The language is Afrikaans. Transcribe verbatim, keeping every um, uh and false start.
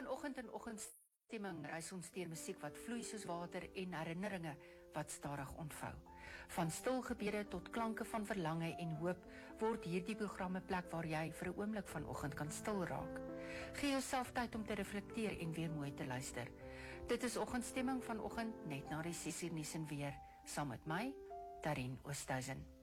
Vanoggend in oggendstemming reis ons deur musiek wat vloei soos water en herinneringe wat stadig ontvou. Van stil gebede tot klanke van verlange en hoop word hierdie programme plek waar jy vir 'n oomblik vanoggend kan stil raak. Gee jouself tyd om te reflekteer en weer mooi te luister. Dit is oggendstemming vanoggend net na die ses uur nuus en weer, saam met my, Darien Oosthuizen.